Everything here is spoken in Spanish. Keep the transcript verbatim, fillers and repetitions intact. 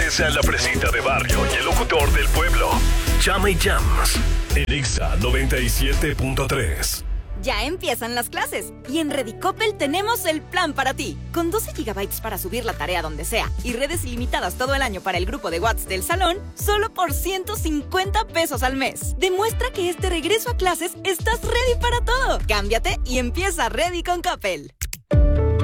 regresa la fresita de barrio y el locutor del pueblo. Chama y Jams. En Exa noventa y siete punto tres. Ya empiezan las clases y en Redicopel tenemos el plan para ti. Con doce gigabytes para subir la tarea donde sea y redes ilimitadas todo el año para el grupo de WhatsApp del salón, solo por ciento cincuenta pesos al mes. Demuestra que este regreso a clases estás ready para todo. Cámbiate y empieza Ready con Coppel.